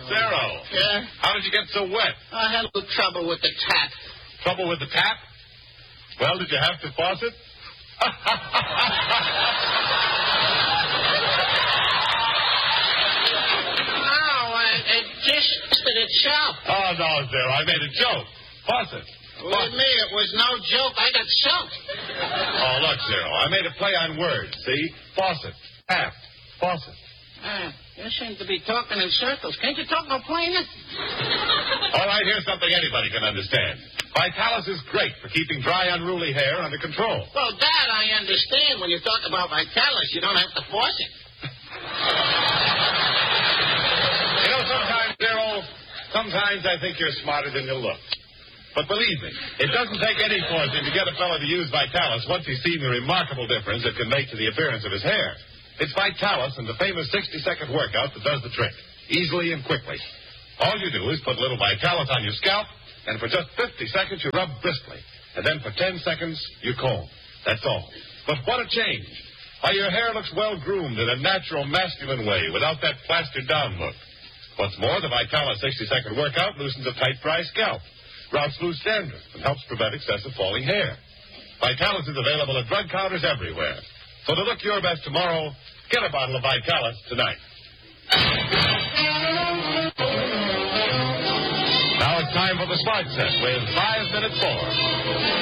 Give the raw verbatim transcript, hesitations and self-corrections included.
Zero. Yeah? How did you get so wet? I had a little trouble with the tap. Trouble with the tap? Well, did you have to faucet? No, uh, it just did itself. Oh, no, Zero. I made a joke. Faucet. With me, it was no joke. I got soaked. Oh, look, Zero. I made a play on words. See? Faucet. Tap. Faucet. Uh, you seem to be talking in circles. Can't you talk more plainer? All right, here's something anybody can understand. Vitalis is great for keeping dry, unruly hair under control. Well, that I understand. When you talk about Vitalis, you don't have to force it. You know, sometimes, Zero, sometimes I think you're smarter than you look. But believe me, it doesn't take any forcing to get a fellow to use Vitalis once he's seen the remarkable difference it can make to the appearance of his hair. It's Vitalis and the famous sixty-second workout that does the trick, easily and quickly. All you do is put a little Vitalis on your scalp, and for just fifty seconds you rub briskly. And then for ten seconds, you comb. That's all. But what a change. Why, your hair looks well-groomed in a natural, masculine way without that plastered-down look. What's more, the Vitalis sixty-second workout loosens a tight, dry scalp, routes loose dandruff, and helps prevent excessive falling hair. Vitalis is available at drug counters everywhere. So to look your best tomorrow, get a bottle of Vitalis tonight. Now it's time for the Smart Set with five minutes more.